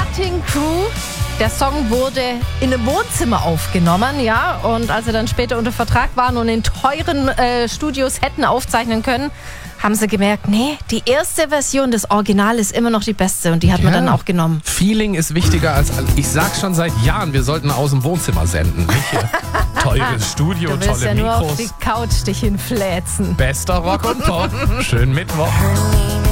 Mötting Crew. Der Song wurde in einem Wohnzimmer aufgenommen, ja. Und als sie dann später unter Vertrag waren und in teuren Studios hätten aufzeichnen können, haben sie gemerkt, nee, die erste Version des Original ist immer noch die beste und die hat man dann auch genommen. Feeling ist wichtiger als, ich sag schon seit Jahren, wir sollten aus dem Wohnzimmer senden. Nicht hier teures Studio, Du willst tolle ja nur Mikros. auf die Couch dich hinfläzen. Bester Rock und Pop. Schönen Mittwoch.